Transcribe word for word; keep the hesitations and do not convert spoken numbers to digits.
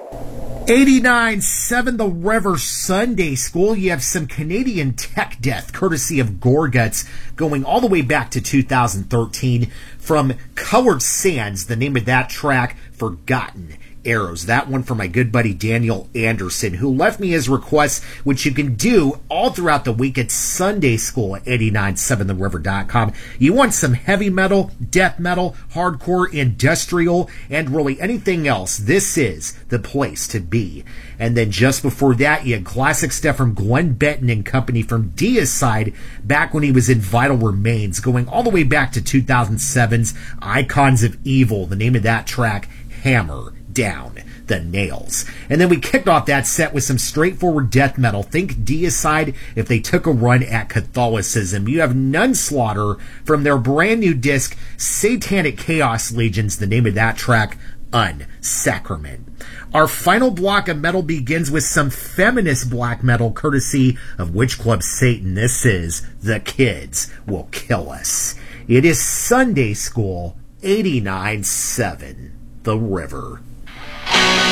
eighty-nine seven The River Sunday School. You have some Canadian tech death courtesy of Gorguts going all the way back to two thousand thirteen from Colored Sands, the name of that track, Forgotten Arrows. That one from my good buddy Daniel Anderson, who left me his requests, which you can do all throughout the week at Sunday School at eight nine seven the river dot com. You want some heavy metal, death metal, hardcore, industrial, and really anything else, this is the place to be. And then just before that, you had classic stuff from Glenn Benton and company from Deicide back when he was in Vital Remains, going all the way back to two thousand seven's Icons of Evil, the name of that track, Hammer Down the Nails. And then we kicked off that set with some straightforward death metal. Think Deicide if they took a run at Catholicism. You have Nunslaughter from their brand new disc, Satanic Chaos Legions, the name of that track, Unsacrament. Our final block of metal begins with some feminist black metal courtesy of Witch Club Satan. This is The Kids Will Kill Us. It is Sunday School, eighty-nine seven The River.